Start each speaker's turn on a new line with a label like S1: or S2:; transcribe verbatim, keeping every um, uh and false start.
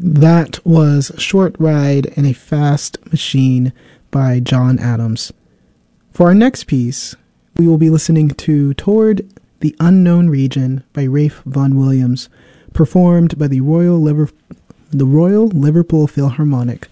S1: That was Short Ride in a Fast Machine by John Adams. For our next piece, we will be listening to Toward the Unknown Region by Ralph Vaughan Williams, performed by the Royal, Liver- the Royal Liverpool Philharmonic.